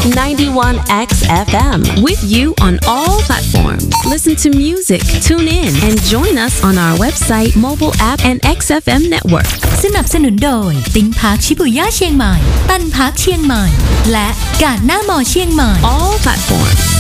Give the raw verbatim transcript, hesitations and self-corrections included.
ninety-one X F M with you on all platforms. Listen to music, tune in, and join us on our website, mobile app, and เอ็กซ์ เอฟ เอ็ม Network. สนับสนุนโดยติ้งพาร์คชิบุย่าเชียงใหม่ตันพาร์คเชียงใหม่และกาดหน้ามอเชียงใหม่ All platforms.